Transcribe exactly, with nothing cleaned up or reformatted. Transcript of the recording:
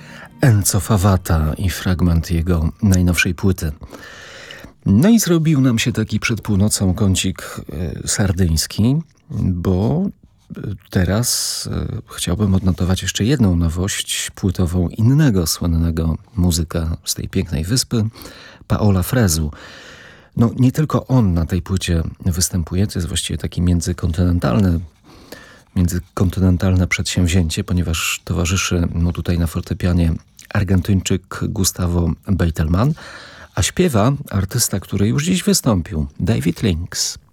Enzo Favata i fragment jego najnowszej płyty. No i zrobił nam się taki przed północą kącik y, sardyński, bo teraz y, chciałbym odnotować jeszcze jedną nowość płytową innego słynnego muzyka z tej pięknej wyspy, Paola Frezu. No nie tylko on na tej płycie występuje, to jest właściwie taki międzykontynentalny międzykontynentalne przedsięwzięcie, ponieważ towarzyszy mu tutaj na fortepianie Argentyńczyk Gustavo Beitelman, a śpiewa artysta, który już dziś wystąpił, David Links.